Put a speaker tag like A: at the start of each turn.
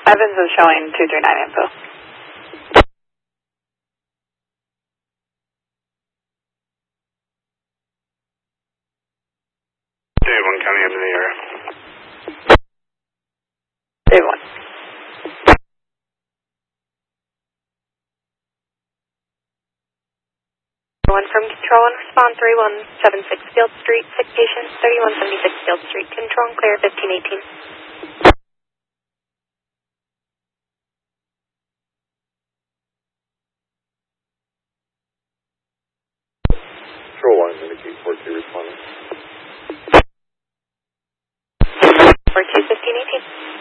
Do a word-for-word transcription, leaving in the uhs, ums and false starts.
A: Evans is showing two three nine info.
B: Dave one coming into the area.
A: Dave one.
C: One from Control one, respond three one seven six Field Street, sick patient, thirty-one seventy-six Field Street, Control and clear fifteen eighteen.
B: Control one, indicate four two responding.
C: four two fifteen eighteen.